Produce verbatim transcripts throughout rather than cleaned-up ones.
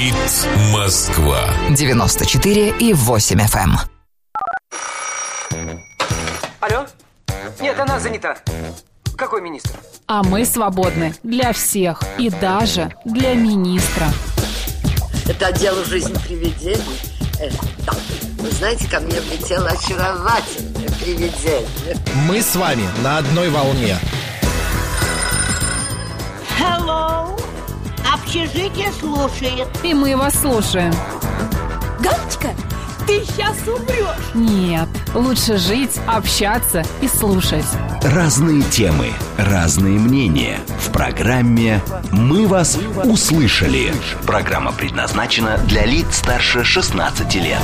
Говорит Москва. девяносто четыре и восемь эф эм. Алло? Нет, она занята. Какой министр? А мы свободны для всех и даже для министра. Это отдел «Жизнь привидений». Э, да. Вы знаете, ко мне влетело очаровательное привидение. Мы с вами на одной волне. Hello. Общежитие слушает. И мы вас слушаем. Галочка, ты сейчас умрешь. Нет, лучше жить, общаться и слушать. Разные темы, разные мнения. В программе «Мы вас услышали». Программа предназначена для лиц старше шестнадцати лет.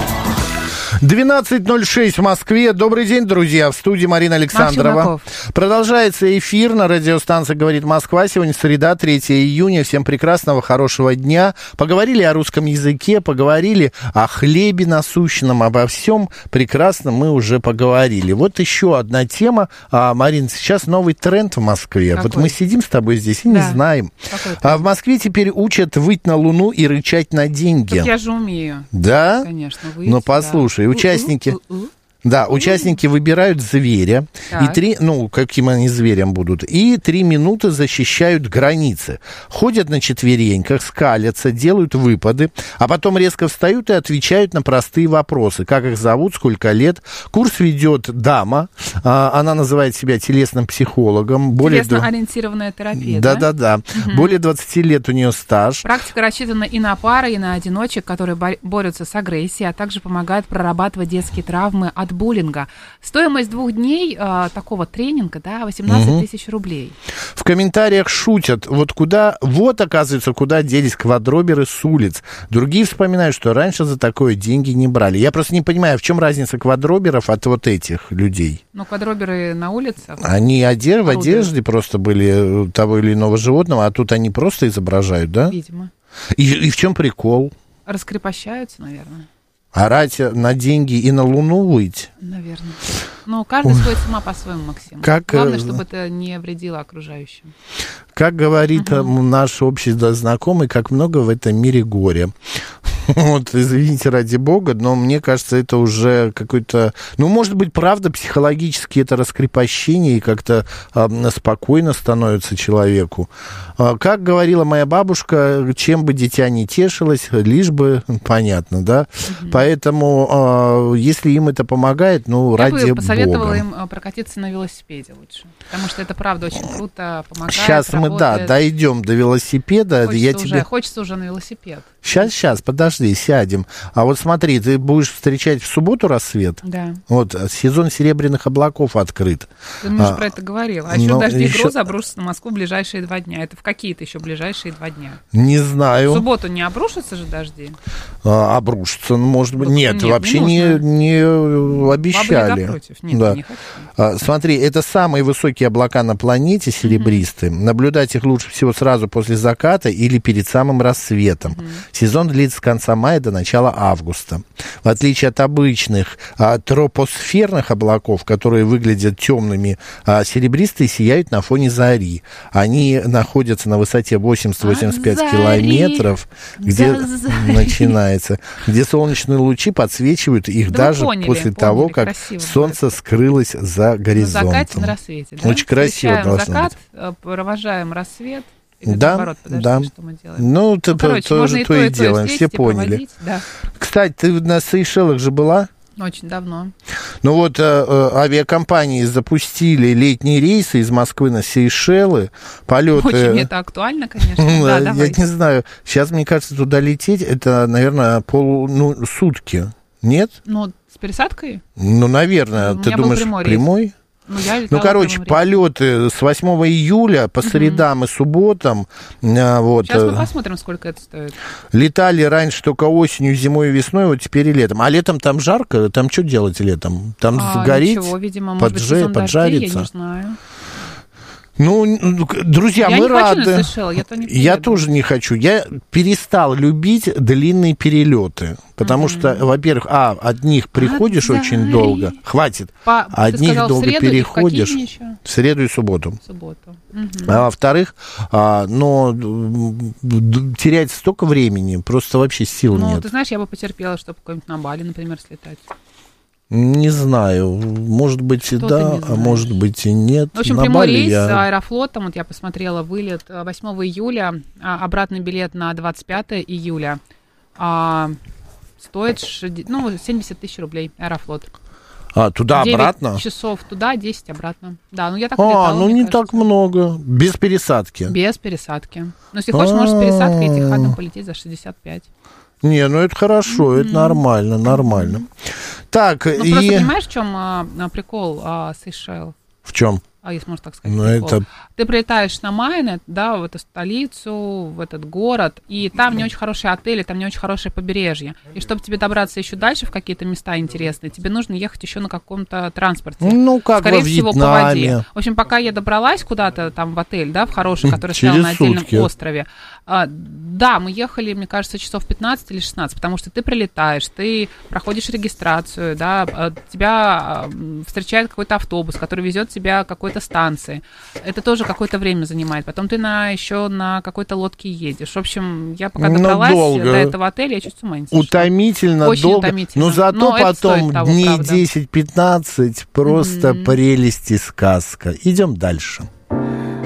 двенадцать ноль шесть в Москве. Добрый день, друзья. В студии Марина Александрова. Продолжается эфир на радиостанции «Говорит Москва». Сегодня среда, третьего июня. Всем прекрасного, хорошего дня. Поговорили о русском языке, поговорили о хлебе насущном, обо всем прекрасном мы уже поговорили. Вот еще одна тема. А, Марин, сейчас новый тренд в Москве. Какой? Вот мы сидим с тобой здесь и да. не знаем. А в Москве теперь учат выть на Луну и рычать на деньги. Так я же умею. Да? Конечно, выйти, ну, послушай. да. Участники, да, участники выбирают зверя, так. и три, ну, каким они зверем будут, и три минуты защищают границы. Ходят на четвереньках, скалятся, делают выпады, а потом резко встают и отвечают на простые вопросы. Как их зовут, сколько лет. Курс ведет дама, она называет себя телесным психологом. Телесно-ориентированная терапия, да? Да-да-да. Угу. Более двадцати лет у нее стаж. Практика рассчитана и на пары, и на одиночек, которые борются с агрессией, а также помогают прорабатывать детские травмы от буллинга. Стоимость двух дней э, такого тренинга, да, восемнадцать угу. тысяч рублей. В комментариях шутят, вот куда, вот оказывается, куда делись квадроберы с улиц. Другие вспоминают, что раньше за такое деньги не брали. Я просто не понимаю, в чем разница квадроберов от вот этих людей? Ну, квадроберы на улице. Они одер, в одежде просто были того или иного животного, а тут они просто изображают, да? Видимо. И, и в чем прикол? Раскрепощаются, наверное. Орать на деньги и на Луну выйти? Наверное. Но каждый сходит с ума по-своему, Максим. Как, Главное, чтобы это не вредило окружающим. Как говорит угу. наш общий знакомый, как много в этом мире горя. Вот, извините, ради бога, но мне кажется, это уже какой-то... Ну, может быть, правда, психологически это раскрепощение, и как-то э, спокойно становится человеку. Э, как говорила моя бабушка, чем бы дитя не тешилось, лишь бы... Понятно, да? Угу. Поэтому, э, если им это помогает, ну, Я ради бы посоветовала бога. им прокатиться на велосипеде лучше. Потому что это, правда, очень круто, помогает, Сейчас работает. мы, да, дойдем до велосипеда. Хочется, я уже, тебе... хочется уже на велосипед. Сейчас, сейчас, подожди, сядем. А вот смотри, ты будешь встречать в субботу рассвет? Да. Вот, сезон серебряных облаков открыт. Ты мне а, же про это говорил. А еще но, дожди и еще... грозы обрушатся на Москву в ближайшие два дня. Это в какие-то еще ближайшие два дня? Не знаю. В субботу не обрушатся же дожди? А, обрушатся, ну, может быть. Нет, нет, вообще не, не, не обещали. Напротив. Нет, да. не хочу. А, смотри, это самые высокие облака на планете, серебристые. Mm-hmm. Наблюдать их лучше всего сразу после заката или перед самым рассветом. Mm-hmm. Сезон длится с конца мая до начала августа. В отличие от обычных а, тропосферных облаков, которые выглядят темными, а, серебристые сияют на фоне зари. Они находятся на высоте восемьдесят-восемьдесят пять километров, где начинается, где солнечные лучи подсвечивают их да даже поняли, после поняли, того, как солнце будет. Скрылось за горизонтом. На закате, на рассвете. Да? Очень красиво Встречаем должно закат, быть. Провожаем рассвет. Или да, наоборот, подожди, да. Что мы делаем? Ну, ты, ну короче, тоже то, то и, и делаем, все поняли. Да. Кстати, ты на Сейшелах же была? Очень давно. Ну вот э, э, авиакомпании запустили летние рейсы из Москвы на Сейшелы. Полеты... Очень это актуально, конечно. Да, я не знаю. Сейчас, мне кажется, туда лететь, это, наверное, пол, ну, сутки. Нет? Ну, с пересадкой? Ну, наверное. Ты думаешь, прямой? прямой? Ну, я ну, короче, полеты с восьмого июля по средам угу. и субботам. Вот, сейчас мы посмотрим, сколько это стоит. Летали раньше только осенью, зимой и весной, вот теперь и летом. А летом там жарко? Там что делать летом? Там а, сгореть? Ничего, видимо, подже... может быть, поджариться? Дождей, я не знаю. Ну, друзья, я мы не рады. Хочу на Сейшелы, я, то не я тоже не хочу. Я перестал любить длинные перелеты. Потому mm-hmm. что, во-первых, а, от них приходишь а, очень да. долго. Хватит. По, от них сказал, долго в среду переходишь. И в, еще? В среду и субботу. В субботу. Mm-hmm. А во-вторых, а, но терять столько времени, просто вообще сил ну, нет. Ну, ты знаешь, я бы потерпела, чтобы какой-нибудь на Бали, например, слетать. Не знаю, может быть и да, а может быть и нет. В общем, на прямой Бали рейс я... с Аэрофлотом, вот я посмотрела, вылет восьмого июля, а обратный билет на двадцать пятое июля, а, стоит шестьдесят, ну, семьдесят тысяч рублей Аэрофлот. А, туда-обратно? девять часов туда, десять обратно. Да, ну я так А, летала, ну не кажется. так много, без пересадки. Без пересадки. Но если хочешь, можешь с пересадкой и Этихадом полететь за шестьдесят пять. Не, ну это хорошо, mm-hmm. это нормально, нормально. Mm-hmm. Так, ну, и... просто понимаешь, в чем а, прикол а, Сейшел? В чем? А если можно так сказать, ну, прикол. это... Ты прилетаешь на Майнет, да, в эту столицу, в этот город, и там не очень хорошие отели, там не очень хорошее побережье. И чтобы тебе добраться еще дальше в какие-то места интересные, тебе нужно ехать еще на каком-то транспорте. Ну, как скорее во всего, Вьетнаме. по воде. В общем, пока я добралась куда-то там в отель, да, в хороший, который стоял на отдельном сутки. острове, а, да, мы ехали, мне кажется, часов пятнадцать или шестнадцать, потому что ты прилетаешь, ты проходишь регистрацию, да, тебя встречает какой-то автобус, который везет тебя к какой-то станции. Это тоже какое-то время занимает. Потом ты на, еще на какой-то лодке едешь. В общем, я пока добралась долго. до этого отеля, я чуть с ума не сошла. Утомительно, очень долго. Утомительно. Но зато Но потом того, дней правда. десять-пятнадцать просто mm-hmm. прелесть и сказка. Идем дальше.